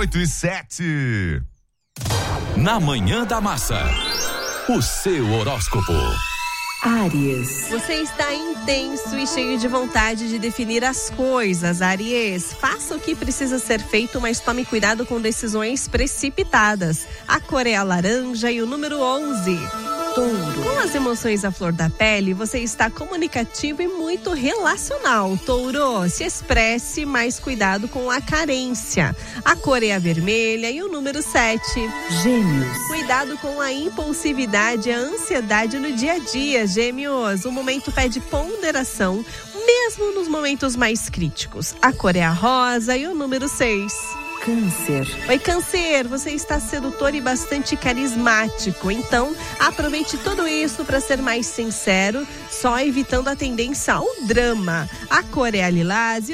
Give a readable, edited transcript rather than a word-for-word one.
8h07. Na Manhã da Massa, o seu horóscopo. Áries. Você está intenso e cheio de vontade de definir as coisas, Áries. Faça o que precisa ser feito, mas tome cuidado com decisões precipitadas. A cor é a laranja e o número 11. Touro. Com as emoções à flor da pele, você está comunicativo e muito relacional. Touro, se expresse, mas cuidado com a carência. A cor é a vermelha e o número 7. Gêmeos. Cuidado com a impulsividade e a ansiedade no dia a dia, Gêmeos. O momento pede ponderação, mesmo nos momentos mais críticos. A cor é a rosa e o número 6. Câncer. Oi, Câncer, você está sedutor e bastante carismático, então aproveite tudo isso para ser mais sincero, só evitando a tendência ao drama. A cor é a lilás e